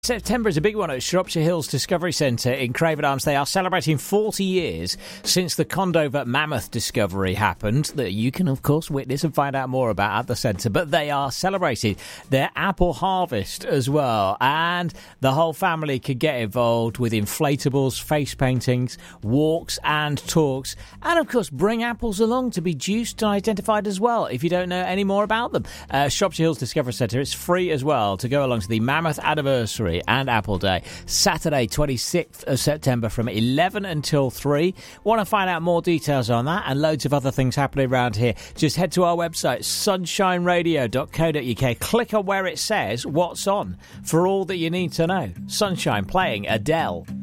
September is a big one at Shropshire Hills Discovery Centre in Craven Arms. They are celebrating 40 years since the Condover mammoth discovery happened, that you can, of course, witness and find out more about at the centre. But they are celebrating their apple harvest as well. And the whole family could get involved with inflatables, face paintings, walks and talks. And, of course, bring apples along to be juiced and identified as well, if you don't know any more about them. Shropshire Hills Discovery Centre, it's free as well to go along to the Mammoth Anniversary and Apple Day, Saturday 26th of September from 11 until 3. Want to find out more details on that and loads of other things happening around here, just head to our website sunshineradio.co.uk, click on where it says what's on for all that you need to know. Sunshine playing Adele.